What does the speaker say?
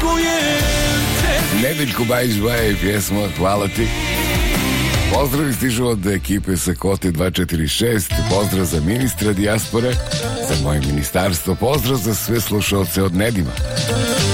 Nedeljko Bajić Baje pjesma Hvala ti. Pozdrav stižu od ekipe sa Kote 246. Pozdrav za ministra dijaspore, za moje ministarstvo. Pozdrav za sve slušalce od Nedima.